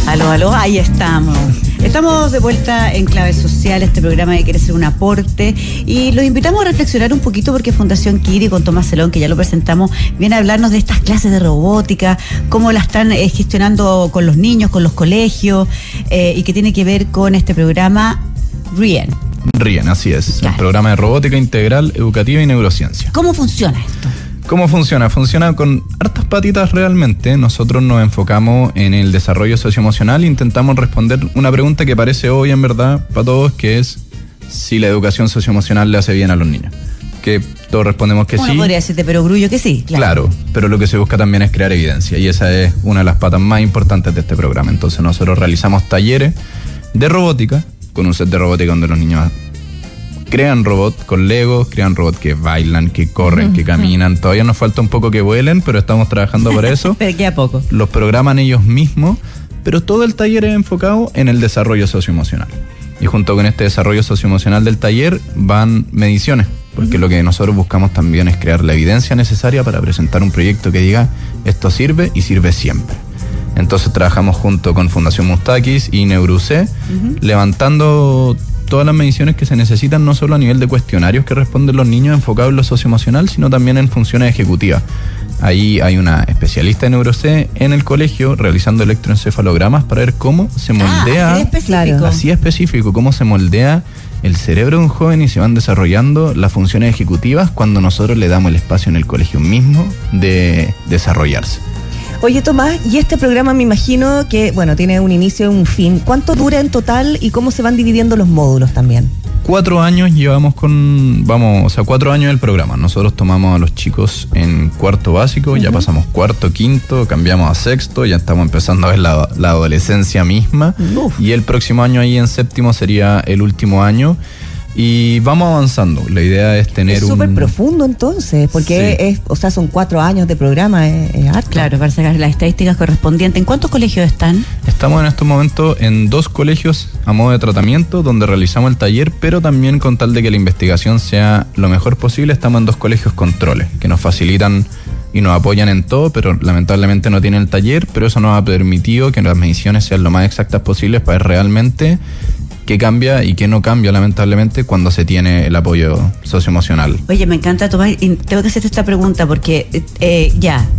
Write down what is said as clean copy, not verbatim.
Aló, ahí estamos. Estamos de vuelta en Clave Social, este programa que quiere ser un aporte, y los invitamos a reflexionar un poquito porque Fundación Kiri con Tomás Celón, que ya lo presentamos, viene a hablarnos de estas clases de robótica, cómo la están gestionando con los niños, con los colegios, y que tiene que ver con este programa RIEN. RIEN, así es, Claro. El programa de robótica integral, educativa y neurociencia. ¿Cómo funciona esto? ¿Cómo funciona? Funciona con hartas patitas realmente. Nosotros nos enfocamos en el desarrollo socioemocional e intentamos responder una pregunta que parece obvia en verdad para todos, que es si la educación socioemocional le hace bien a los niños. Que todos respondemos que Uno sí. podría decirte perogrullo que sí, claro. Claro, pero lo que se busca también es crear evidencia, y esa es una de las patas más importantes de este programa. Entonces nosotros realizamos talleres de robótica, con un set de robótica donde los niños crean robots con Legos, crean robots que bailan, que corren, que caminan. Todavía nos falta un poco que vuelen, pero estamos trabajando por eso. Pero queda poco. Los programan ellos mismos, pero todo el taller es enfocado en el desarrollo socioemocional. Y junto con este desarrollo socioemocional del taller van mediciones, porque lo que nosotros buscamos también es crear la evidencia necesaria para presentar un proyecto que diga esto sirve y sirve siempre. Entonces trabajamos junto con Fundación Mustakis y NeuroC, levantando todas las mediciones que se necesitan, no solo a nivel de cuestionarios que responden los niños enfocados en lo socioemocional, sino también en funciones ejecutivas. Ahí hay una especialista en NeuroC en el colegio realizando electroencefalogramas para ver cómo se moldea, así específico. Claro. así específico, cómo se moldea el cerebro de un joven y se van desarrollando las funciones ejecutivas cuando nosotros le damos el espacio en el colegio mismo de desarrollarse. Oye, Tomás, y este programa me imagino que, bueno, tiene un inicio y un fin. ¿Cuánto dura en total y cómo se van dividiendo los módulos también? 4 años llevamos 4 años del programa. Nosotros tomamos a los chicos en cuarto básico, ya pasamos cuarto, quinto, cambiamos a sexto, ya estamos empezando a ver la adolescencia misma. Uf. Y el próximo año ahí en séptimo sería el último año. Y vamos avanzando. La idea es tener Es súper profundo entonces, porque Sí. son 4 años de programa, es harto. Claro, para sacar las estadísticas correspondientes. ¿En cuántos colegios están? Estamos en estos momentos en 2 colegios a modo de tratamiento donde realizamos el taller, pero también con tal de que la investigación sea lo mejor posible, estamos en 2 colegios controles que nos facilitan y nos apoyan en todo, pero lamentablemente no tienen el taller, pero eso nos ha permitido que las mediciones sean lo más exactas posibles para ver realmente qué cambia y qué no cambia lamentablemente cuando se tiene el apoyo socioemocional. Oye, me encanta, Tomás, y tengo que hacerte esta pregunta porque ya,